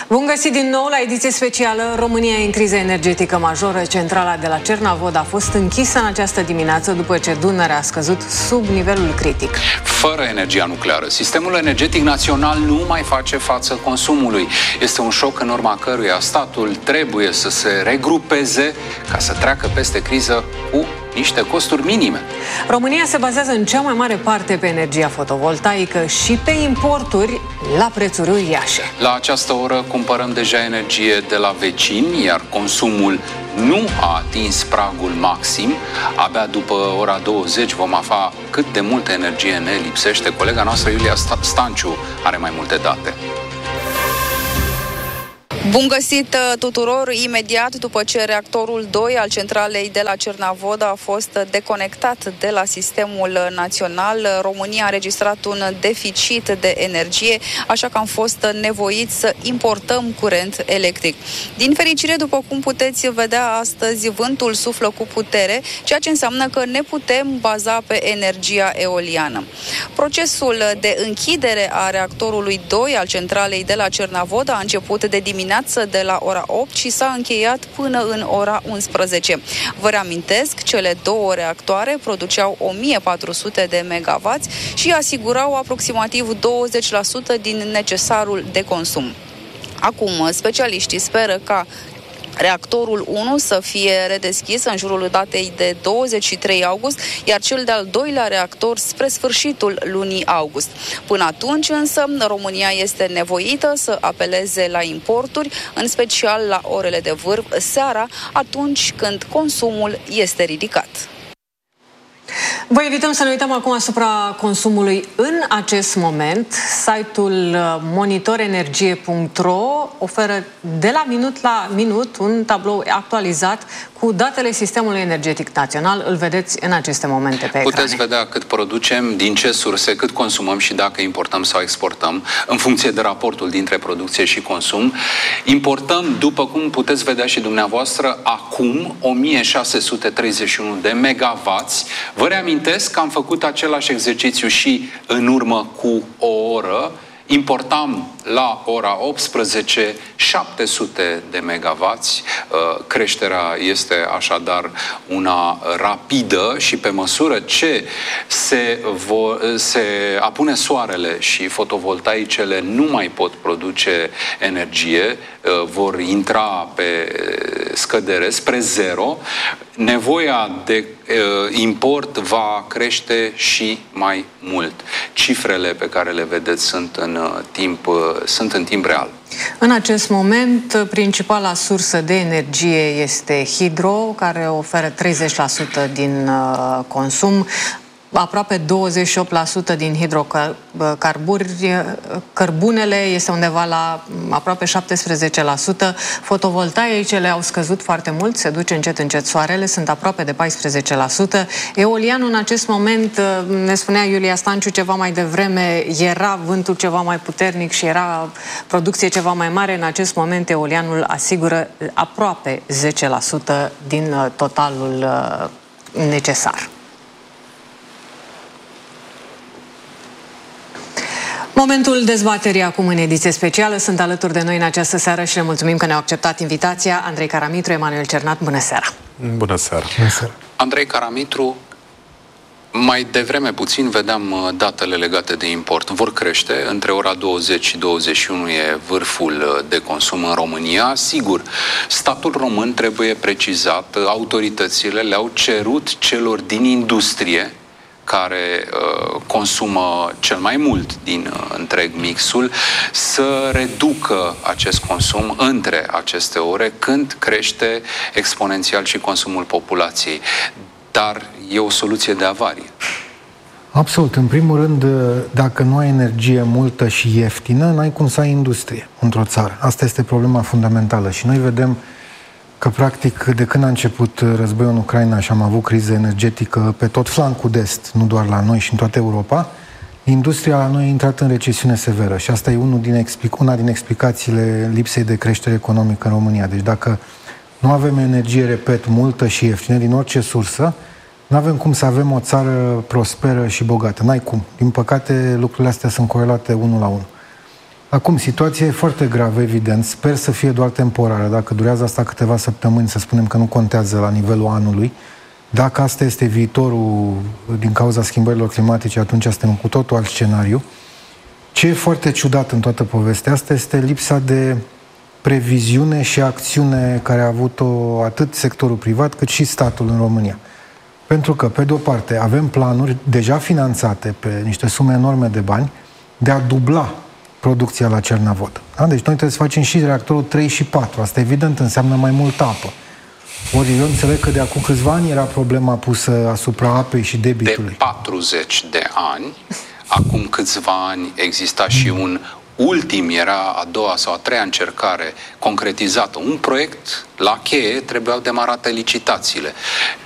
Bun găsit din nou la ediție specială. România e în criză energetică majoră. Centrala de la Cernavod a fost închisă în această dimineață după ce Dunărea a scăzut sub nivelul critic. Fără energia nucleară, sistemul energetic național nu mai face față consumului. Este un șoc în urma căruia statul trebuie să se regrupeze ca să treacă peste criză cu niște costuri minime. România se bazează în cea mai mare parte pe energia fotovoltaică și pe importuri la prețuri uriașe. La această oră cumpărăm deja energie de la vecini, iar consumul nu a atins pragul maxim. Abia după ora 20 vom afla cât de multă energie ne lipsește. Colega noastră Iulia Stanciu are mai multe date. Bun găsit tuturor! Imediat după ce reactorul 2 al centralei de la Cernavod a fost deconectat de la sistemul național, România a înregistrat un deficit de energie, așa că am fost nevoiți să importăm curent electric. Din fericire, după cum puteți vedea astăzi, vântul suflă cu putere, ceea ce înseamnă că ne putem baza pe energia eoliană. Procesul de închidere a reactorului 2 al centralei de la Cernavod a început de dimineață de la ora 8 și s-a încheiat până în ora 11. Vă reamintesc, cele două reactoare produceau 1400 de megawatts și asigurau aproximativ 20% din necesarul de consum. Acum, specialiștii speră ca reactorul 1 să fie redeschis în jurul datei de 23 august, iar cel de-al doilea reactor spre sfârșitul lunii august. Până atunci însă, România este nevoită să apeleze la importuri, în special la orele de vârf seara, atunci când consumul este ridicat. Vă invităm să ne uităm acum asupra consumului în acest moment. Site-ul monitorenergie.ro oferă de la minut la minut un tablou actualizat cu datele sistemului energetic național. Îl vedeți în aceste momente pe ecrane. Puteți vedea cât producem, din ce surse, cât consumăm și dacă importăm sau exportăm, în funcție de raportul dintre producție și consum. Importăm, după cum puteți vedea și dumneavoastră, acum 1631 de megawatts. Vă reamintesc că am făcut același exercițiu și în urmă cu o oră. Importam la ora 18 700 de megawatts. Creșterea este așadar una rapidă și pe măsură ce se apune soarele și fotovoltaicele nu mai pot produce energie, vor intra pe scădere spre zero, nevoia de import va crește și mai mult. Cifrele pe care le vedeți sunt în timp real. În acest moment, principala sursă de energie este hidro, care oferă 30% din consum. Aproape 28% din hidrocarburi, cărbunele este undeva la aproape 17%, fotovoltaicele au scăzut foarte mult, se duce încet soarele, sunt aproape de 14%, eolianul în acest moment, ne spunea Iulia Stanciu ceva mai devreme, era vântul ceva mai puternic și era producție ceva mai mare, în acest moment eolianul asigură aproape 10% din totalul necesar. Momentul dezbaterii acum în ediție specială. Sunt alături de noi în această seară și le mulțumim că ne-au acceptat invitația Andrei Caramitru, Emanuel Cernat. Bună seara! Bună seara! Andrei Caramitru, mai devreme puțin vedeam datele legate de import. Vor crește. Între ora 20 și 21 e vârful de consum în România. Sigur, statul român, trebuie precizat, autoritățile le-au cerut celor din industrie care consumă cel mai mult din întreg mixul, să reducă acest consum între aceste ore, când crește exponențial și consumul populației. Dar e o soluție de avarie. Absolut. În primul rând, dacă nu ai energie multă și ieftină, n-ai cum să ai industrie într-o țară. Asta este problema fundamentală. Și noi vedem că, practic, de când a început războiul în Ucraina și am avut criză energetică pe tot flancul de est, nu doar la noi și în toată Europa, industria la noi a intrat în recesiune severă și asta e una din explicațiile lipsei de creștere economică în România. Deci dacă nu avem energie, repet, multă și ieftină din orice sursă, nu avem cum să avem o țară prosperă și bogată. N-ai cum. Din păcate, lucrurile astea sunt corelate unul la unul. Acum, situația e foarte gravă, evident. Sper să fie doar temporară. Dacă durează asta câteva săptămâni, să spunem că nu contează la nivelul anului. Dacă asta este viitorul din cauza schimbărilor climatice, atunci suntem cu totul alt scenariu. Ce e foarte ciudat în toată povestea asta este lipsa de previziune și acțiune care a avut-o atât sectorul privat cât și statul în România. Pentru că, pe de o parte, avem planuri deja finanțate pe niște sume enorme de bani de a dubla producția la Cernavodă. Da? Deci noi trebuie să facem și reactorul 3 și 4. Asta, evident, înseamnă mai multă apă. Ori eu înțeleg că de acum câțiva ani era problema pusă asupra apei și debitului. De 40 de ani, acum câțiva ani exista și un ultim, era a doua sau a treia încercare concretizată. Un proiect la cheie, trebuiau demarate licitațiile.